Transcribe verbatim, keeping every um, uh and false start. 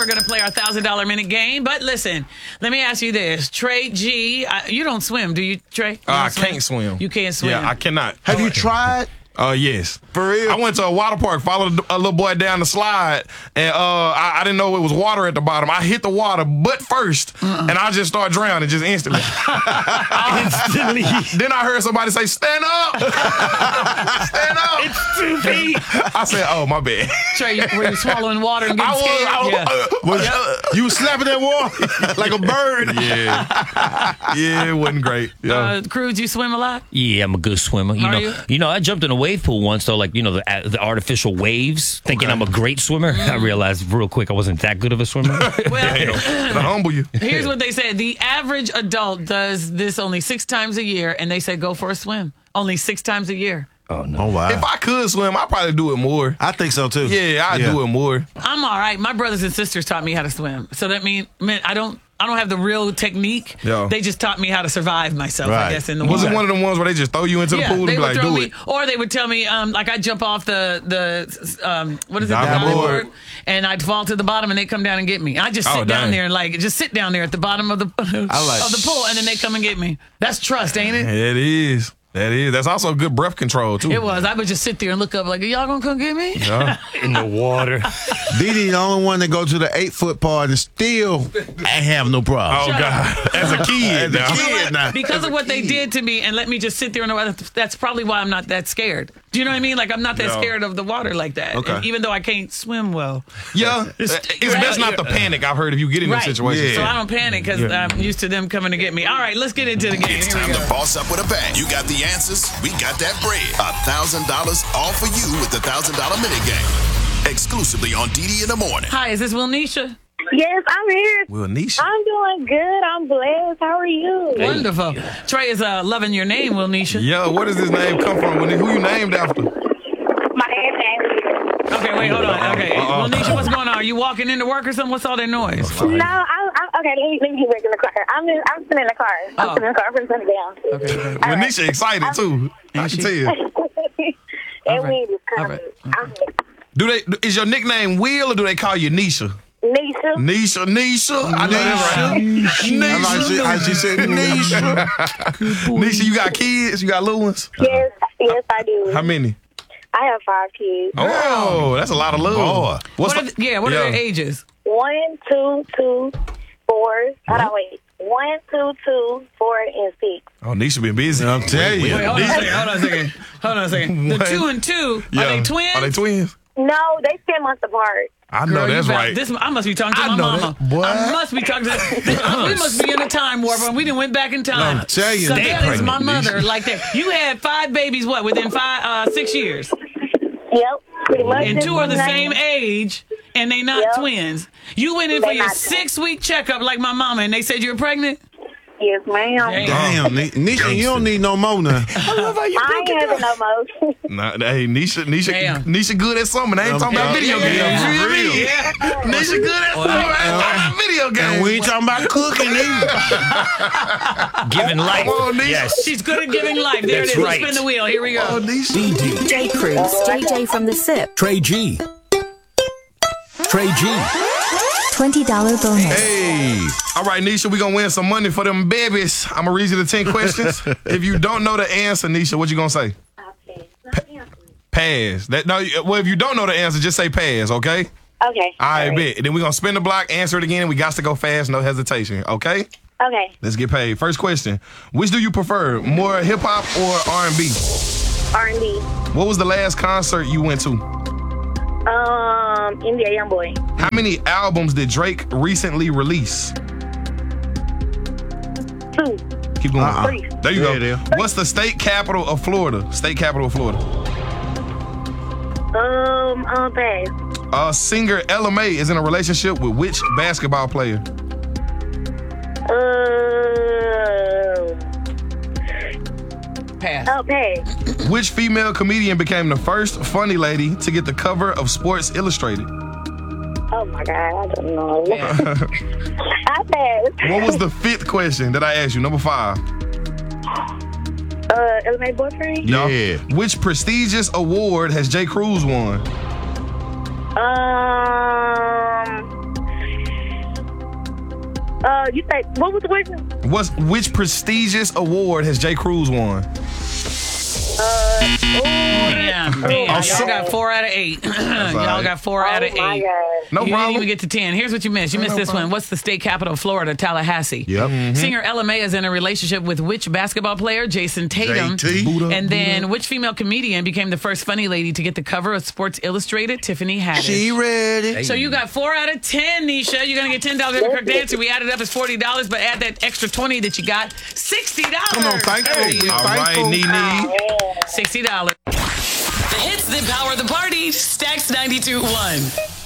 going to play our one thousand dollars minute game. But listen, let me ask you this. Trey G, I, you don't swim, do you, Trey? You Uh, I swim? can't swim. You can't swim? Yeah, I cannot. Have you tried? Uh, yes. For real? I went to a water park, followed a little boy down the slide, and uh, I, I didn't know it was water at the bottom. I hit the water butt first, uh-uh. and I just started drowning just instantly. Instantly. Then I heard somebody say, stand up! Stand up! It's two feet. I said, oh, my bad. Trey, you, were you swallowing water and getting I was, scared? I was, yeah. uh, was, uh, You was slapping that wall like a bird. Yeah. Yeah, it wasn't great. Yeah. Uh, Cruz, you swim a lot? Yeah, I'm a good swimmer. You Are know, you? you know, I jumped in a wave pool once, though, like, you know, the the artificial waves, thinking Okay. I'm a great swimmer. I realized real quick I wasn't that good of a swimmer. Well, Damn. To humble you. here's what they said. The average adult does this only six times a year, and they say go for a swim. Only six times a year. Oh, no. Oh, wow. If I could swim, I'd probably do it more. I think so, too. Yeah, I'd do it more. I'm all right. My brothers and sisters taught me how to swim. So that mean, mean I don't I don't have the real technique. Yeah. They just taught me how to survive myself, I Right. guess, in the Was water. it one of them ones where they just throw you into the yeah, pool and they be would like, throw do me, it? or they would tell me, um, like I jump off the the um, what is it, Diving diving board. board, and I'd fall to the bottom, and they come down and get me. I just Oh, sit down dang. there and like just sit down there at the bottom of the I like- of the pool, and then they come and get me. That's trust, ain't it? It is. That is. That's also good breath control, too. It was. I would just sit there and look up like, are y'all gonna come get me? Yeah. In the water. Dee Dee the only one that go to the eight foot part and still I have no problem. Oh, God. As a kid. As a now. kid. now. Because As of a what they kid. did to me and let me just sit there and that's, that's probably why I'm not that scared. Do you know what I mean? Like I'm not that Yeah. scared of the water like that. Okay. And even though I can't swim well. Yeah. It's, it's best not to panic, I've heard, if you get in Right. those situations. So I don't panic because I'm used to them coming to get me. All right, let's get into the game. It's Here we time go. to boss up with a bang. You got the answers. We got that bread. A thousand dollars all for you with the thousand dollar minute game. Exclusively on D D in the morning. Hi, is this Wilnisha? Yes, I'm here. Well, Nisha. I'm doing good. I'm blessed. How are you? Wonderful. Trey is uh, loving your name, Wilnisha. Yeah, where does this name come from? When- Who you named after? My aunt named Okay, wait, hold on. Okay, Uh-uh. Wilnisha, what's going on? Are you walking into work or something? What's all that noise? me. No, I'm, I'm okay. Let me, let me get back in the car. I'm in. I'm sitting in the car. I'm Oh. sitting in the car. I'm putting it down. Okay. Well, Nisha excited, too. I And can she- tell you. All And right. we just All coming. right. I'm Do they? Is your nickname Will or do they call you Nisha? Nisha. Nisha, Nisha. I know that's right. I like she, how she said Nisha. Nisha, you got kids? You got little ones? Yes, yes, I do. How many? I have five kids. Oh, that's a lot of love. Boy. What's What are the- the, yeah, what Yeah. are their ages? One, two, two, four. Hold on, wait. One, two, two, four, and six. Oh, Nisha been busy. I'm telling you. Wait, hold on a second. Hold on a second. Hold on a second. The What? two and two, Yeah. are they twins? Are they twins? No, they ten months apart. I Girl, know you that's better- right. This, I must be talking to I my know mama. that. What? I must be talking to. We must be in a time warp, and we done went back in time. I'm telling you, so they that is my pregnant, mother, Nisha. like that. You had five babies, what within five, uh, six years, Yep, pretty much. and two are the Nine. same age, and they not Yep. twins. You went in for They your not twins. six week checkup, like my mama, and they said you were pregnant. Yes, ma'am. Damn. Damn, Ni- Nisha, you don't need no more now. I ain't having no more. Nah, hey, Nisha, Nisha, Damn. Nisha good at something. They ain't talking about Yeah, video yeah, games. yeah, You hear for me? real. Yeah. Nisha good at something. They ain't talking about video And games. we ain't talking about cooking either. Giving life. Come on, Nisha. Yes. She's good at giving life. There That's it is. right. Let's spin the wheel. Here we go. Oh, Nisha. D D, J. Cruz, J J from the S I P. Trey G. Trey G. twenty dollars bonus. Hey. All right, Nisha, we going to win some money for them babies. I'm going to read you the ten questions. If you don't know the answer, Nisha, what you going to say? Pass. That, no, well, if you don't know the answer, just say pass, okay? Okay. All right, bet. And then we're going to spin the block, answer it again. We got to go fast, no hesitation, okay? Okay. Let's get paid. First question. Which do you prefer, more hip-hop or R and B? R and B. What was the last concert you went to? Um, India Youngboy. How many albums did Drake recently release? Two. Keep going. Uh-uh. Three. There you Yeah, go. there. What's the state capital of Florida? State capital of Florida. Um, um, pass. Uh, singer Ella Mai is in a relationship with which basketball player? Uh, Pass. oh, pass. Which female comedian became the first funny lady to get the cover of Sports Illustrated? Oh my God, I don't know. Pass. I pass. What was the fifth question that I asked you? Number five. Uh, L M A boyfriend? No. Yeah. Which prestigious award has J. Cruz won? Um, Uh, you think, what was the question? What's which prestigious award has J. Cruz won? Uh, Damn, man. Y'all so- got four out of eight. Y'all right. got four out of oh my eight. God. No you problem. didn't even get to ten. Here's what you missed. You missed no this problem. one. What's the state capital of Florida? Tallahassee. Yep. Singer Ella May is in a relationship with which basketball player? Jason Tatum. J T. And then which female comedian became the first funny lady to get the cover of Sports Illustrated? Tiffany Haddish. She ready. So you got four out of ten, Nisha. You're going to get ten dollars every correct answer. We added up as forty dollars, but add that extra twenty that you got, sixty dollars. Come on, thank you. All right, Thankful. Nene. sixty dollars. The hits that power the party. Stacks ninety-two point one.